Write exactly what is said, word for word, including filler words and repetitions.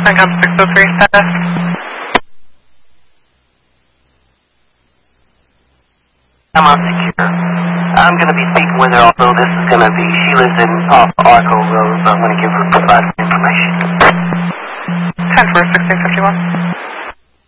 CENTCOM six oh three status. I'm on secure. I'm going to be speaking with her, although this is going to be, she lives in off Arco Road, so I'm going to give her provide information. ten four sixteen fifty-one.